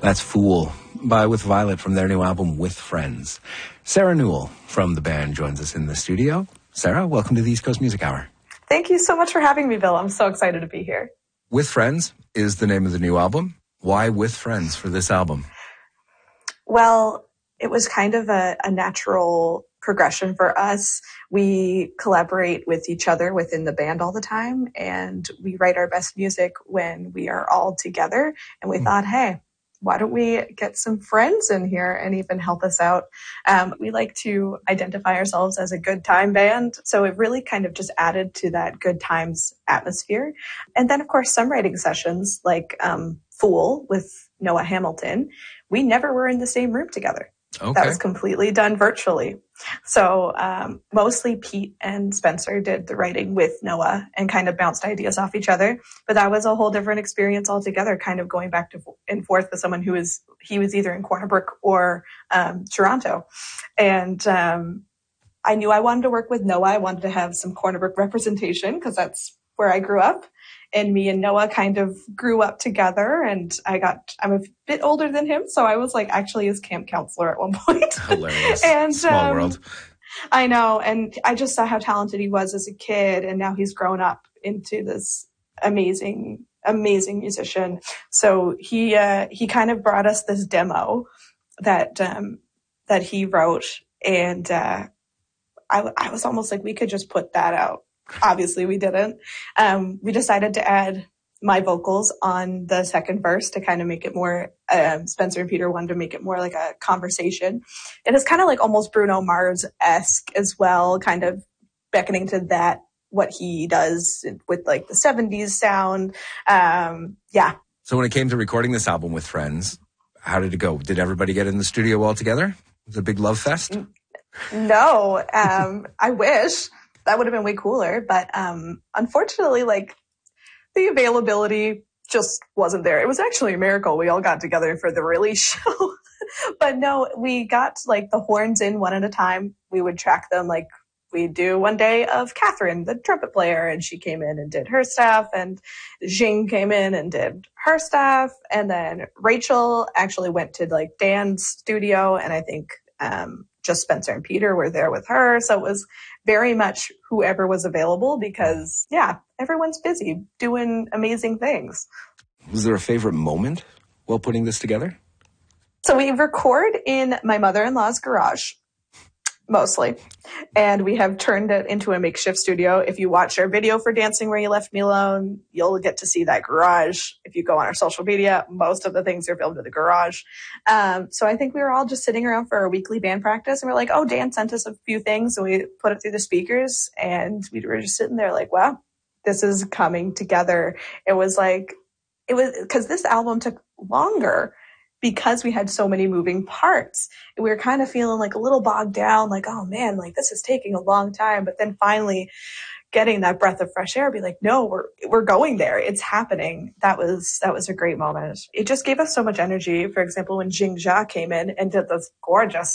That's Fool by With Violet from their new album With Friends. Sarah Newell from the band joins us in the studio. Sarah, welcome to the East Coast Music Hour. Thank you so much for having me, Bill. I'm so excited to be here. With Friends is the name of the new album. Why With Friends for this album? Well, it was kind of a natural progression for us. We collaborate with each other within the band all the time, and we write our best music when we are all together. And we thought, hey, why don't we get some friends in here and even help us out? We like to identify ourselves as a good time band. So it really kind of just added to that good times atmosphere. And then, of course, some writing sessions like Fool with Noah Hamilton, we never were in the same room together. Okay. That was completely done virtually. So mostly Pete and Spencer did the writing with Noah and kind of bounced ideas off each other. But that was a whole different experience altogether, kind of going back and forth with someone he was either in Corner Brook or Toronto. And I knew I wanted to work with Noah. I wanted to have some Corner Brook representation because that's where I grew up. And me and Noah kind of grew up together, and I'm a bit older than him, so I was like actually his camp counselor at one point. Hilarious. And small world. I know, and I just saw how talented he was as a kid, and now he's grown up into this amazing musician. So he kind of brought us this demo that he wrote, and I was almost like we could just put that out. Obviously, we didn't. We decided to add my vocals on the second verse to kind of make it more, Spencer and Peter wanted to make it more like a conversation. It is kind of like almost Bruno Mars-esque as well, kind of beckoning to that, what he does with like the 70s sound. Yeah. So when it came to recording this album With Friends, how did it go? Did everybody get in the studio all together? Was it a big love fest? No, I wish. That would have been way cooler. But unfortunately, like the availability just wasn't there. It was actually a miracle. We all got together for the release show. But no, we got like the horns in one at a time. We would track them like we do one day of Catherine, the trumpet player, and she came in and did her stuff. And Jing came in and did her stuff. And then Rachel actually went to like Dan's studio. And I think just Spencer and Peter were there with her. So it was very much whoever was available because, yeah, everyone's busy doing amazing things. Was there a favorite moment while putting this together? So we record in my mother-in-law's garage, mostly. And we have turned it into a makeshift studio. If you watch our video for Dancing Where You Left Me Alone, you'll get to see that garage. If you go on our social media, most of the things are filmed in the garage. So I think we were all just sitting around for our weekly band practice, and we're like, oh, Dan sent us a few things, and we put it through the speakers, and we were just sitting there like, wow, this is coming together. It was because this album took longer because we had so many moving parts. And we were kind of feeling like a little bogged down, like, oh man, like this is taking a long time. But then finally getting that breath of fresh air, be like, no, we're going there. It's happening. That was a great moment. It just gave us so much energy. For example, when Jing Jia came in and did this gorgeous